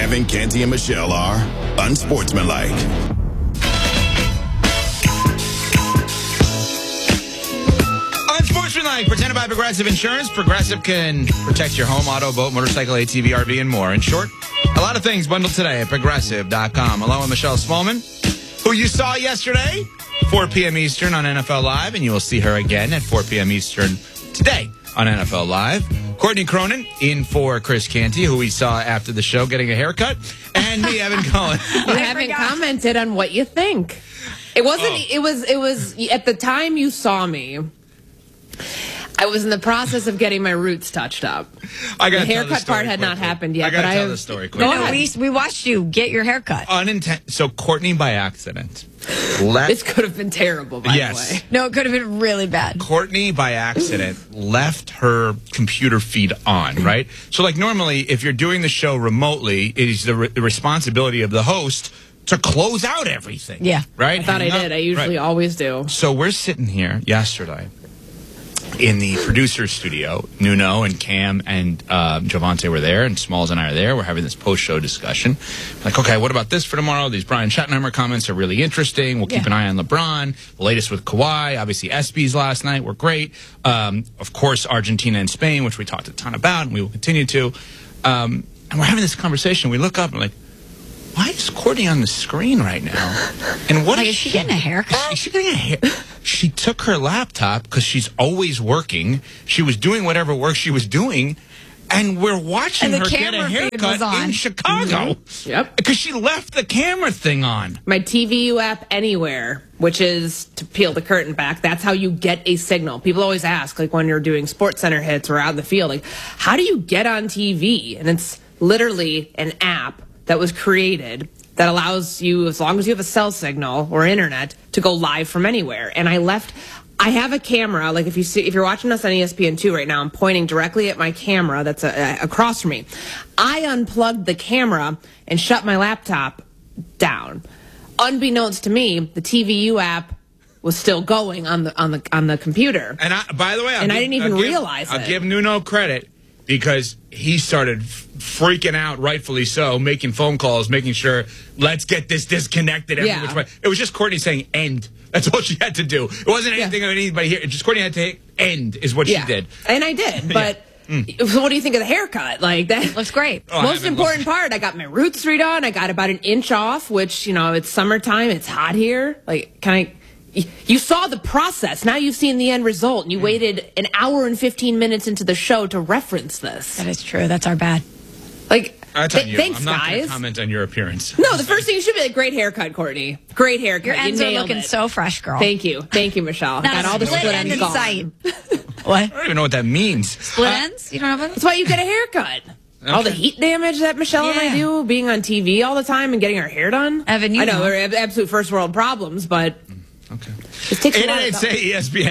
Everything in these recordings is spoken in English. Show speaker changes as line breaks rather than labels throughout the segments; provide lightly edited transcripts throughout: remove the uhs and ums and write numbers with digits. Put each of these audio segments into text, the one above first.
Evan, Canty, and Michelle are unsportsmanlike.
Unsportsmanlike, presented by Progressive Insurance. Progressive can protect your home, auto, boat, motorcycle, ATV, RV, and more. In short, a lot of things bundled today at Progressive.com. Along with Michelle Smallman, who you saw yesterday, 4 p.m. Eastern on NFL Live, and you will see her again at 4 p.m. Eastern today on NFL Live. Courtney Cronin in for Chris Canty, who we saw after the show getting a haircut, and me, Evan Cohen.
You haven't commented on what you think. It wasn't.
Oh.
It was at the time you saw me. I was in the process of getting my roots touched up.
The
haircut part had not happened yet.
I gotta tell the story quickly.
No, we watched you get your haircut.
So Courtney, by accident, left.
This could have been terrible, by the way.
No, it could have been really bad.
Courtney, by accident, left her computer feed on, right? So, like, normally, if you're doing the show remotely, it is the responsibility of the host to close out everything.
Yeah.
Right?
I thought I did. I usually always do.
So we're sitting here yesterday in the producer's studio. Nuno and Cam and Javante were there, and Smalls and I are there. We're having this post-show discussion. Like, okay, what about this for tomorrow? These Brian Schottenheimer comments are really interesting. We'll keep an eye on LeBron. The latest with Kawhi. Obviously, ESPYs last night were great. Of course, Argentina and Spain, which we talked a ton about, and we will continue to. And we're having this conversation. We look up and we're like, why is Courtney on the screen right now? And what
is she getting a haircut?
Is she getting a hair? She took her laptop because she's always working. She was doing whatever work she was doing, and we're watching her get a haircut in Chicago.
Mm-hmm. Yep.
Because she left the camera thing on.
My TVU app Anywhere, which is to peel the curtain back. That's how you get a signal. People always ask, like when you're doing SportsCenter hits or out in the field, like, how do you get on TV? And it's literally an app that was created that allows you, as long as you have a cell signal or internet, to go live from anywhere. And I have a camera, like if you're watching us on ESPN2 right now, I'm pointing directly at my camera that's across from me. I unplugged the camera and shut my laptop down. Unbeknownst to me, the TVU app was still going on the computer.
And by the way,
I didn't even realize it.
I'll give Nuno credit, because he started freaking out, rightfully so, making phone calls, making sure, let's get this disconnected every which way. It was just Courtney saying end. That's all she had to do. It wasn't anything of anybody here. Just Courtney had to hit end is what she did.
And I did, but so what do you think of the haircut? Like, that
looks great.
Most important part, I got my roots redone. I got about an inch off, which, it's summertime. It's hot here. Like, you saw the process. Now you've seen the end result, and you waited an hour and 15 minutes into the show to reference this.
That is true. That's our bad.
Like,
thanks,
guys.
I'm not going to comment on your appearance.
No, the first thing you should be like, great haircut, Courtney. Great haircut.
Your ends are looking so fresh, girl.
Thank you, Michelle.
Not
got all the split ends
in
gone.
sight. What?
I don't even know what that means.
Split ends? You don't know about that?
That's why you get a haircut. Okay. All the heat damage that Michelle and I do, being on TV all the time and getting our hair done.
Evan,
I know they're absolute first world problems, but
okay.
It takes
888-SAY-ESPN,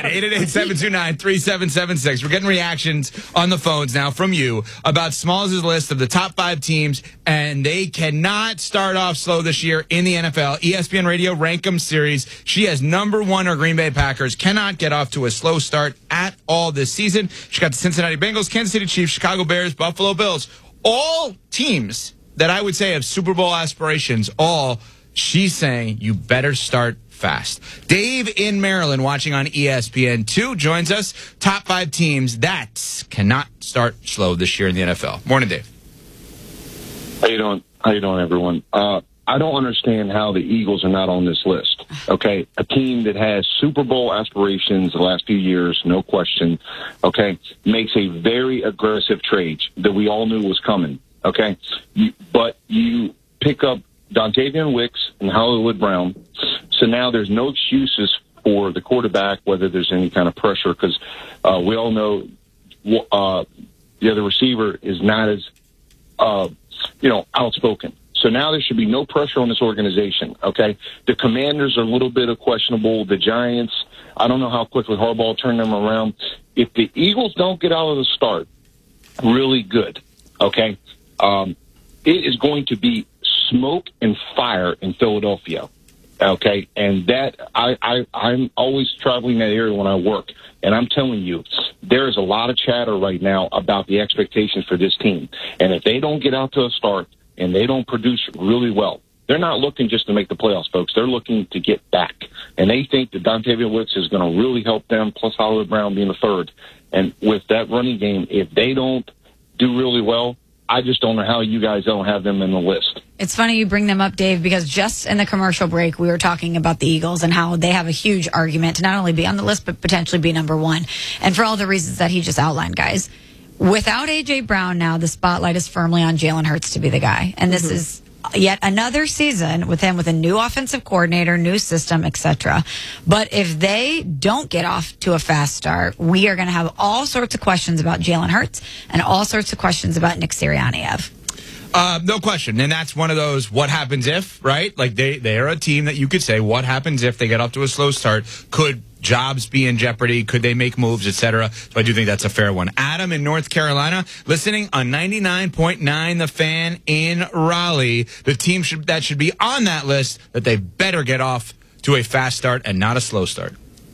888-729-3776. We're getting reactions on the phones now from you about Smalls' list of the top 5 teams, and they cannot start off slow this year in the NFL. ESPN Radio Rankem Series. She has number 1, our Green Bay Packers cannot get off to a slow start at all this season. She got the Cincinnati Bengals, Kansas City Chiefs, Chicago Bears, Buffalo Bills. All teams that I would say have Super Bowl aspirations, she's saying you better start fast. Dave in Maryland, watching on ESPN2, joins us. Top 5 teams that cannot start slow this year in the NFL. Morning, Dave.
How you doing, everyone? I don't understand how the Eagles are not on this list. Okay, a team that has Super Bowl aspirations the last few years, no question. Okay, makes a very aggressive trade that we all knew was coming. Okay, but you pick up Dontavian Wicks and Hollywood Brown. So now there's no excuses for the quarterback, whether there's any kind of pressure, because we all know the other receiver is not as, outspoken. So now there should be no pressure on this organization, okay? The Commanders are a little bit questionable. The Giants, I don't know how quickly Harbaugh will turn them around. If the Eagles don't get out of the start really good, okay, it is going to be smoke and fire in Philadelphia. Okay, and that I'm always traveling that area when I work, and I'm telling you, there is a lot of chatter right now about the expectations for this team. And if they don't get out to a start, and they don't produce really well, they're not looking just to make the playoffs, folks. They're looking to get back. And they think that Dontavian Wicks is going to really help them, plus Hollywood Brown being the third. And with that running game, if they don't do really well, I just don't know how you guys don't have them in the list.
It's funny you bring them up, Dave, because just in the commercial break, we were talking about the Eagles and how they have a huge argument to not only be on the list, but potentially be number one. And for all the reasons that he just outlined, guys. Without A.J. Brown now, the spotlight is firmly on Jalen Hurts to be the guy. And this is yet another season with him with a new offensive coordinator, new system, etc. But if they don't get off to a fast start, we are going to have all sorts of questions about Jalen Hurts and all sorts of questions about Nick Sirianni.
No question. And that's one of those what happens if, right? Like they're a team that you could say what happens if they get off to a slow start. Could jobs be in jeopardy? Could they make moves, etc.? So I do think that's a fair one. Adam in North Carolina, listening on 99.9 The Fan in Raleigh. The team that should be on that list, that they better get off to a fast start and not a slow start.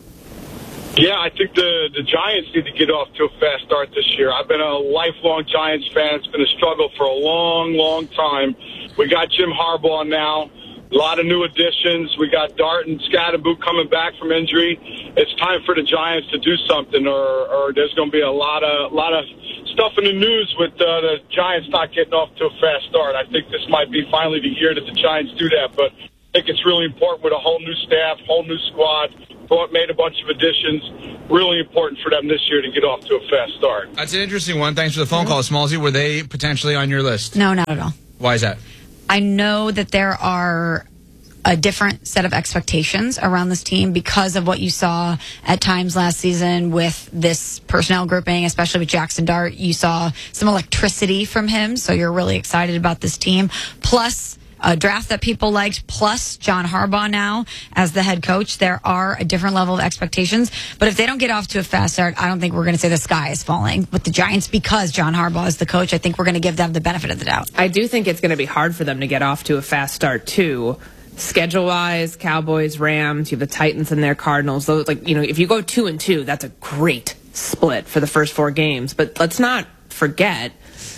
Yeah, I think the Giants need to get off to a fast start this year. I've been a lifelong Giants fan. It's been a struggle for a long, long time. We got Jim Harbaugh now. A lot of new additions. We got Dart and Scatterboot coming back from injury. It's time for the Giants to do something, or there's going to be a lot of stuff in the news with the Giants not getting off to a fast start. I think this might be finally the year that the Giants do that, but I think it's really important with a whole new staff, whole new squad, made a bunch of additions. Really important for them this year to get off to a fast start.
That's an interesting one. Thanks for the phone call, Smallsy. Were they potentially on your list?
No, not at all.
Why is that?
I know that there are a different set of expectations around this team because of what you saw at times last season with this personnel grouping, especially with Jackson Dart. You saw some electricity from him, so you're really excited about this team. Plus, a draft that people liked, plus John Harbaugh now as the head coach. There are a different level of expectations. But if they don't get off to a fast start, I don't think we're going to say the sky is falling with the Giants because John Harbaugh is the coach. I think we're going to give them the benefit of the doubt.
I do think it's going to be hard for them to get off to a fast start, too. Schedule-wise, Cowboys, Rams, you have the Titans and their Cardinals. Those, if you go 2-2, that's a great split for the first 4 games. But let's not forget,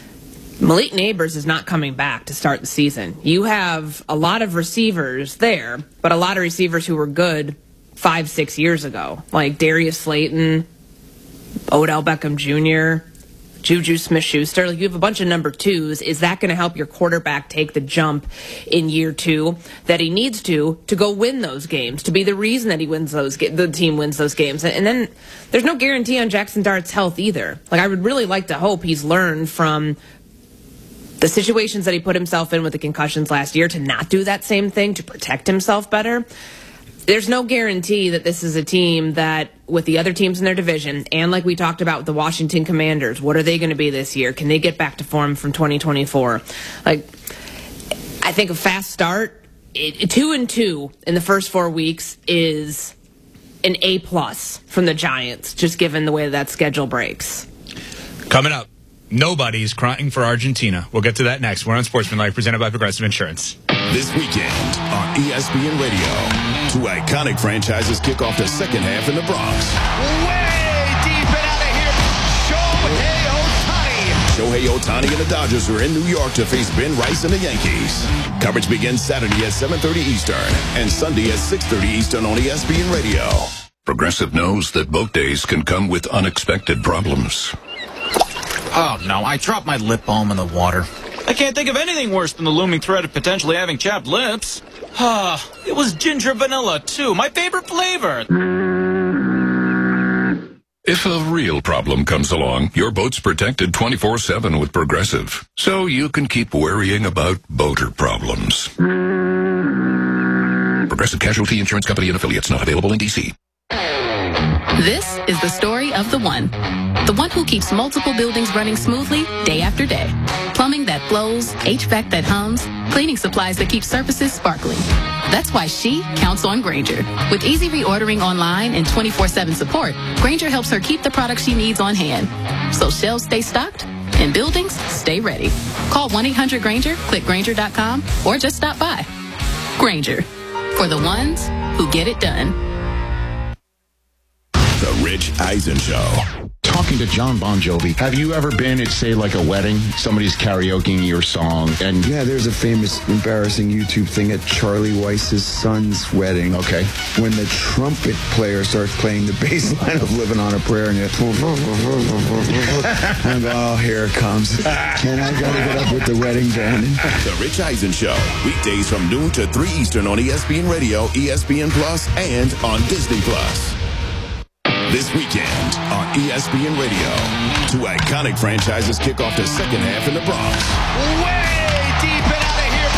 Malik Neighbors is not coming back to start the season. You have a lot of receivers there, but a lot of receivers who were good 5-6 years ago, like Darius Slayton, Odell Beckham Jr., Juju Smith-Schuster. You have a bunch of number 2s. Is that going to help your quarterback take the jump in year 2 that he needs to go win those games, to be the reason that he wins the team wins those games? And then there's no guarantee on Jackson Dart's health either. I would really like to hope he's learned from the situations that he put himself in with the concussions last year to not do that same thing, to protect himself better. There's no guarantee that this is a team that, with the other teams in their division, and like we talked about with the Washington Commanders, what are they going to be this year? Can they get back to form from 2024? I think a fast start, 2-2 in the first 4 weeks is an A+ from the Giants, just given the way that schedule breaks.
Coming up, nobody's crying for Argentina. We'll get to that next. We're on Sportsmanlike, presented by Progressive Insurance.
This weekend on ESPN Radio, 2 iconic franchises kick off the second half in the Bronx.
Way deep and out of here, Shohei Ohtani.
Shohei Ohtani and the Dodgers are in New York to face Ben Rice and the Yankees. Coverage begins Saturday at 7:30 Eastern and Sunday at 6:30 Eastern on ESPN Radio.
Progressive knows that boat days can come with unexpected problems.
Oh, no, I dropped my lip balm in the water. I can't think of anything worse than the looming threat of potentially having chapped lips. It was ginger vanilla, too, my favorite flavor.
If a real problem comes along, your boat's protected 24/7 with Progressive, so you can keep worrying about boater problems. Progressive Casualty Insurance Company and Affiliates, not available in D.C.
This is the story of the one who keeps multiple buildings running smoothly day after day. Plumbing that flows, HVAC that hums, cleaning supplies that keep surfaces sparkling. That's why she counts on Grainger. With easy reordering online and 24/7 support, Grainger helps her keep the products she needs on hand, so shelves stay stocked and buildings stay ready. Call 1-800-GRAINGER, click Grainger.com, or just stop by. Grainger, for the ones who get it done.
The Rich Eisen Show.
talking to John Bon Jovi. Have you ever been at, say, like a wedding? Somebody's karaokeing your song, and
yeah, there's a famous, embarrassing YouTube thing at Charlie Weiss's son's wedding.
Okay.
When the trumpet player starts playing the bass line of Living on a Prayer, and it, and oh, here it comes. And I got to get up with the wedding band.
The Rich Eisen Show, weekdays from noon to 3 Eastern on ESPN Radio, ESPN Plus, and on Disney Plus. This weekend on ESPN Radio, two iconic franchises kick off the second half in the Bronx.
Way deep and out of here,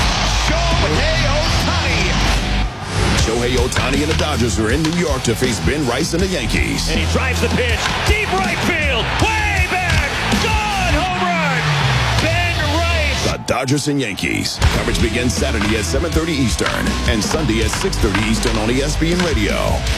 Shohei Ohtani.
Shohei Ohtani and the Dodgers are in New York to face Ben Rice and the Yankees.
And he drives the pitch, deep right field, way back, gone, home run, Ben Rice.
The Dodgers and Yankees. Coverage begins Saturday at 7:30 Eastern and Sunday at 6:30 Eastern on ESPN Radio.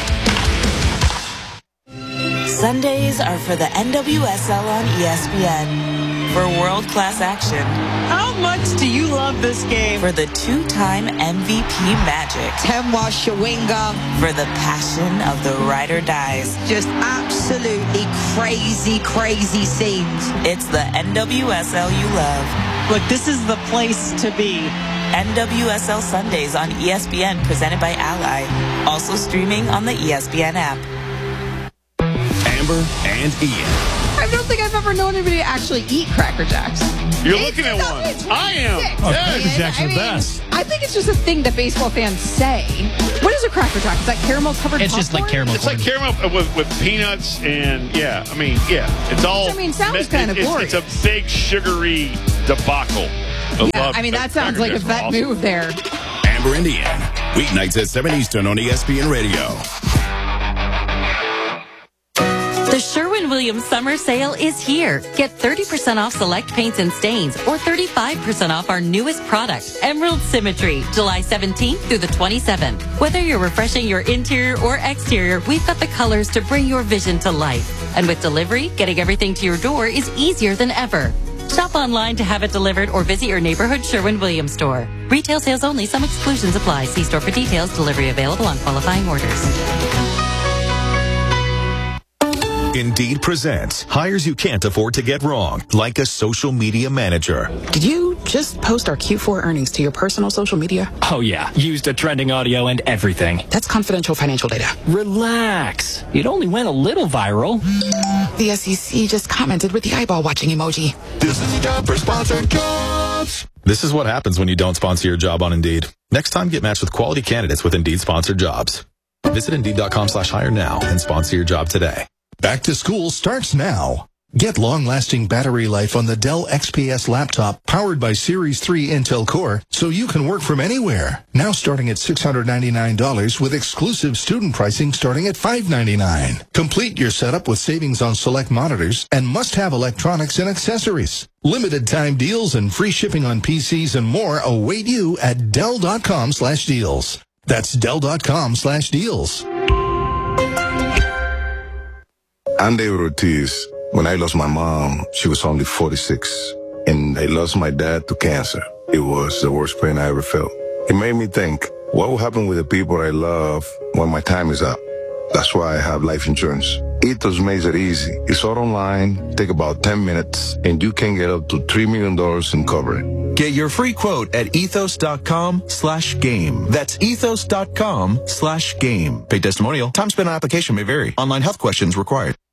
Sundays are for the NWSL on ESPN. For world-class action.
How much do you love this game?
For the two-time MVP Magic.
Temwa Shawinga.
For the passion of the ride or dies.
Just absolutely crazy, crazy scenes.
It's the NWSL you love.
Look, this is the place to be.
NWSL Sundays on ESPN, presented by Ally. Also streaming on the ESPN app.
Amber and Ian.
I don't think I've ever known anybody to actually eat Cracker Jacks.
You're looking at one. I am.
Cracker
Jacks are the best.
I think it's just a thing that baseball fans say. What is a Cracker Jack? Is that caramel covered?
It's just like caramel.
It's
like caramel with peanuts and it's all.
Which, sounds kind of glorious.
It's a big sugary debacle.
That sounds like a vet move there.
Amber and Ian, weeknights at 7 Eastern on ESPN Radio.
The Sherwin-Williams Summer Sale is here. Get 30% off select paints and stains or 35% off our newest product, Emerald Symmetry, July 17th through the 27th. Whether you're refreshing your interior or exterior, we've got the colors to bring your vision to life. And with delivery, getting everything to your door is easier than ever. Shop online to have it delivered or visit your neighborhood Sherwin-Williams store. Retail sales only. Some exclusions apply. See store for details. Delivery available on qualifying orders.
Indeed presents hires you can't afford to get wrong, like a social media manager.
Did you just post our Q4 earnings to your personal social media?
Oh yeah, used a trending audio and everything.
That's confidential financial data.
Relax. It only went a little viral.
The SEC just commented with the eyeball watching emoji.
This is a job for sponsored jobs. This is what happens when you don't sponsor your job on Indeed. Next time, get matched with quality candidates with Indeed sponsored jobs. Visit Indeed.com/hire now and sponsor your job today.
Back to school starts now. Get long-lasting battery life on the Dell XPS laptop powered by Series 3 Intel Core so you can work from anywhere. Now starting at $699 with exclusive student pricing starting at $599. Complete your setup with savings on select monitors and must-have electronics and accessories. Limited time deals and free shipping on PCs and more await you at Dell.com/deals. That's Dell.com/deals.
I'm David Ortiz. When I lost my mom, she was only 46. And I lost my dad to cancer. It was the worst pain I ever felt. It made me think, what will happen with the people I love when my time is up? That's why I have life insurance. Ethos makes it easy. It's all online, take about 10 minutes, and you can get up to $3 million in coverage.
Get your free quote at ethos.com/game. That's ethos.com/game. Paid testimonial. Time spent on application may vary. Online health questions required.